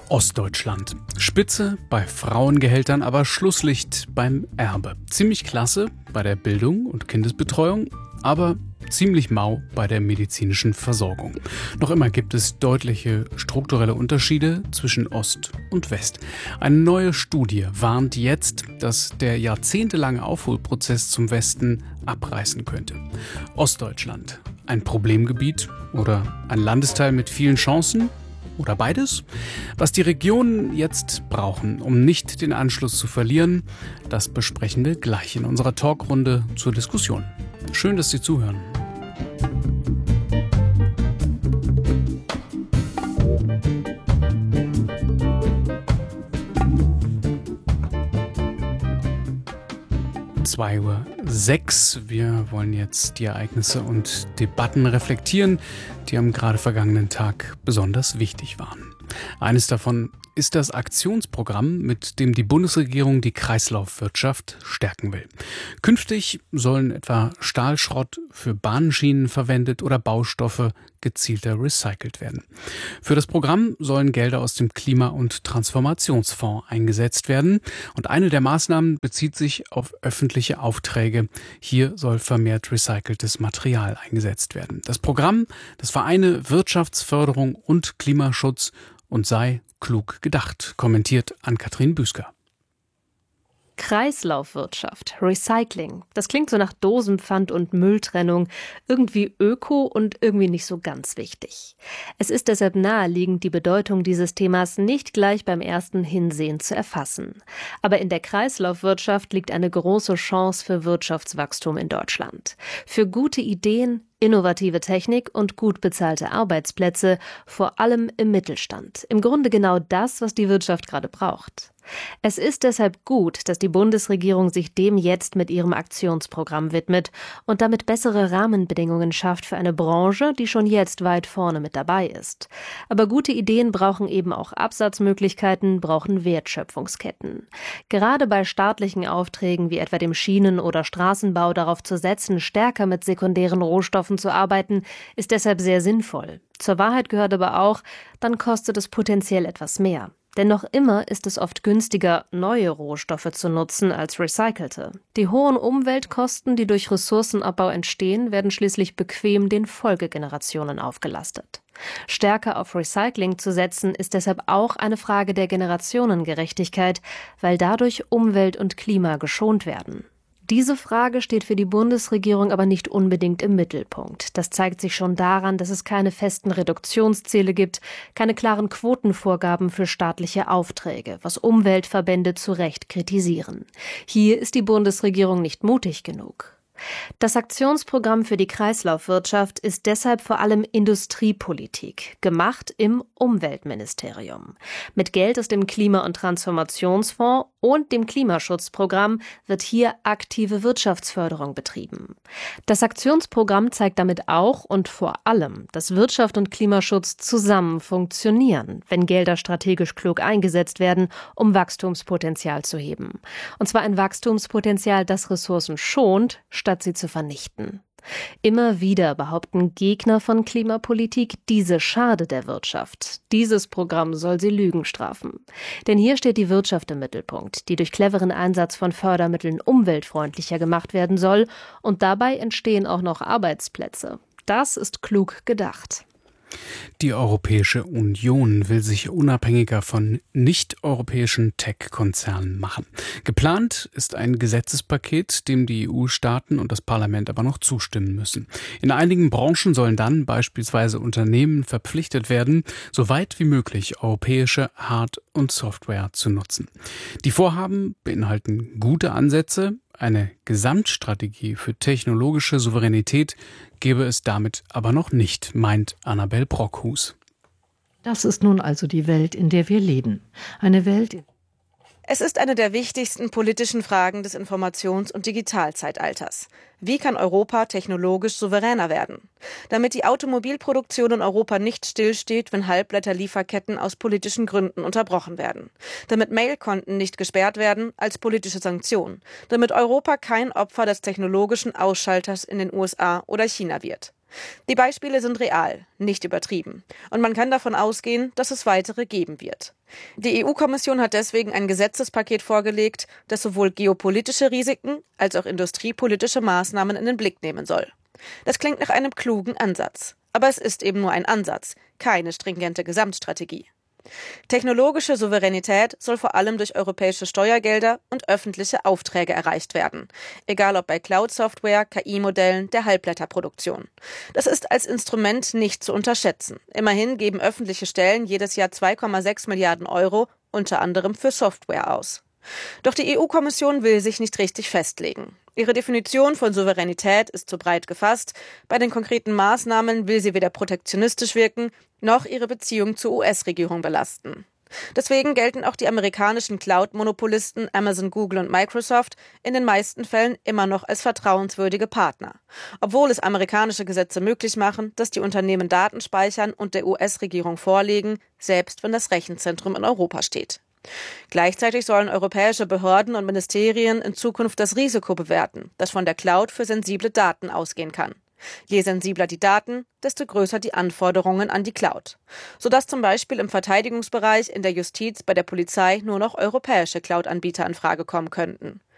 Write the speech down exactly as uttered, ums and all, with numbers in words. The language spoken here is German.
Ostdeutschland. Spitze bei Frauengehältern, aber Schlusslicht beim Erbe. Ziemlich klasse bei der Bildung und Kindesbetreuung, aber ziemlich mau bei der medizinischen Versorgung. Noch immer gibt es deutliche strukturelle Unterschiede zwischen Ost und West. Eine neue Studie warnt jetzt, dass der jahrzehntelange Aufholprozess zum Westen abreißen könnte. Ostdeutschland, ein Problemgebiet oder ein Landesteil mit vielen Chancen? Oder beides? Was die Regionen jetzt brauchen, um nicht den Anschluss zu verlieren, das besprechen wir gleich in unserer Talkrunde zur Diskussion. Schön, dass Sie zuhören. zwei Uhr sechs. Wir wollen jetzt die Ereignisse und Debatten reflektieren, die am gerade vergangenen Tag besonders wichtig waren. Eines davon ist das Aktionsprogramm, mit dem die Bundesregierung die Kreislaufwirtschaft stärken will. Künftig sollen etwa Stahlschrott für Bahnschienen verwendet oder Baustoffe gezielter recycelt werden. Für das Programm sollen Gelder aus dem Klima- und Transformationsfonds eingesetzt werden. Und eine der Maßnahmen bezieht sich auf öffentliche Aufträge. Hier soll vermehrt recyceltes Material eingesetzt werden. Das Programm, das vereine Wirtschaftsförderung und Klimaschutz und sei klug gedacht, kommentiert Ann-Kathrin Büsker. Kreislaufwirtschaft, Recycling, das klingt so nach Dosenpfand und Mülltrennung, irgendwie öko und irgendwie nicht so ganz wichtig. Es ist deshalb naheliegend, die Bedeutung dieses Themas nicht gleich beim ersten Hinsehen zu erfassen. Aber in der Kreislaufwirtschaft liegt eine große Chance für Wirtschaftswachstum in Deutschland. Für gute Ideen, innovative Technik und gut bezahlte Arbeitsplätze, vor allem im Mittelstand. Im Grunde genau das, was die Wirtschaft gerade braucht. Es ist deshalb gut, dass die Bundesregierung sich dem jetzt mit ihrem Aktionsprogramm widmet und damit bessere Rahmenbedingungen schafft für eine Branche, die schon jetzt weit vorne mit dabei ist. Aber gute Ideen brauchen eben auch Absatzmöglichkeiten, brauchen Wertschöpfungsketten. Gerade bei staatlichen Aufträgen wie etwa dem Schienen- oder Straßenbau darauf zu setzen, stärker mit sekundären Rohstoffen zu arbeiten, ist deshalb sehr sinnvoll. Zur Wahrheit gehört aber auch, dann kostet es potenziell etwas mehr. Denn noch immer ist es oft günstiger, neue Rohstoffe zu nutzen als recycelte. Die hohen Umweltkosten, die durch Ressourcenabbau entstehen, werden schließlich bequem den Folgegenerationen aufgelastet. Stärker auf Recycling zu setzen, ist deshalb auch eine Frage der Generationengerechtigkeit, weil dadurch Umwelt und Klima geschont werden. Diese Frage steht für die Bundesregierung aber nicht unbedingt im Mittelpunkt. Das zeigt sich schon daran, dass es keine festen Reduktionsziele gibt, keine klaren Quotenvorgaben für staatliche Aufträge, was Umweltverbände zu Recht kritisieren. Hier ist die Bundesregierung nicht mutig genug. Das Aktionsprogramm für die Kreislaufwirtschaft ist deshalb vor allem Industriepolitik, gemacht im Umweltministerium. Mit Geld aus dem Klima- und Transformationsfonds und dem Klimaschutzprogramm wird hier aktive Wirtschaftsförderung betrieben. Das Aktionsprogramm zeigt damit auch und vor allem, dass Wirtschaft und Klimaschutz zusammen funktionieren, wenn Gelder strategisch klug eingesetzt werden, um Wachstumspotenzial zu heben. Und zwar ein Wachstumspotenzial, das Ressourcen schont, statt sie zu vernichten. Immer wieder behaupten Gegner von Klimapolitik, diese schade der Wirtschaft. Dieses Programm soll sie Lügen strafen. Denn hier steht die Wirtschaft im Mittelpunkt, die durch cleveren Einsatz von Fördermitteln umweltfreundlicher gemacht werden soll. Und dabei entstehen auch noch Arbeitsplätze. Das ist klug gedacht. Die Europäische Union will sich unabhängiger von nicht-europäischen Tech-Konzernen machen. Geplant ist ein Gesetzespaket, dem die E U-Staaten und das Parlament aber noch zustimmen müssen. In einigen Branchen sollen dann beispielsweise Unternehmen verpflichtet werden, so weit wie möglich europäische Hard- und Software zu nutzen. Die Vorhaben beinhalten gute Ansätze. Eine Gesamtstrategie für technologische Souveränität gäbe es damit aber noch nicht, meint Annabel Brockhus. Das ist nun also die Welt, in der wir leben. Eine Welt. Es ist eine der wichtigsten politischen Fragen des Informations- und Digitalzeitalters. Wie kann Europa technologisch souveräner werden? Damit die Automobilproduktion in Europa nicht stillsteht, wenn Halbleiterlieferketten aus politischen Gründen unterbrochen werden. Damit Mailkonten nicht gesperrt werden als politische Sanktion. Damit Europa kein Opfer des technologischen Ausschalters in den U S A oder China wird. Die Beispiele sind real, nicht übertrieben. Und man kann davon ausgehen, dass es weitere geben wird. Die E U-Kommission hat deswegen ein Gesetzespaket vorgelegt, das sowohl geopolitische Risiken als auch industriepolitische Maßnahmen in den Blick nehmen soll. Das klingt nach einem klugen Ansatz. Aber es ist eben nur ein Ansatz, keine stringente Gesamtstrategie. Technologische Souveränität soll vor allem durch europäische Steuergelder und öffentliche Aufträge erreicht werden, egal ob bei Cloud-Software, K I-Modellen, der Halbleiterproduktion. Das ist als Instrument nicht zu unterschätzen. Immerhin geben öffentliche Stellen jedes Jahr zwei Komma sechs Milliarden Euro, unter anderem für Software aus. Doch die E U-Kommission will sich nicht richtig festlegen. Ihre Definition von Souveränität ist zu breit gefasst. Bei den konkreten Maßnahmen will sie weder protektionistisch wirken, noch ihre Beziehung zur U S-Regierung belasten. Deswegen gelten auch die amerikanischen Cloud-Monopolisten Amazon, Google und Microsoft in den meisten Fällen immer noch als vertrauenswürdige Partner, obwohl es amerikanische Gesetze möglich machen, dass die Unternehmen Daten speichern und der U S-Regierung vorlegen, selbst wenn das Rechenzentrum in Europa steht. Gleichzeitig sollen europäische Behörden und Ministerien in Zukunft das Risiko bewerten, das von der Cloud für sensible Daten ausgehen kann. Je sensibler die Daten, desto größer die Anforderungen an die Cloud. Sodass zum Beispiel im Verteidigungsbereich, in der Justiz, bei der Polizei nur noch europäische Cloud-Anbieter in Frage kommen könnten.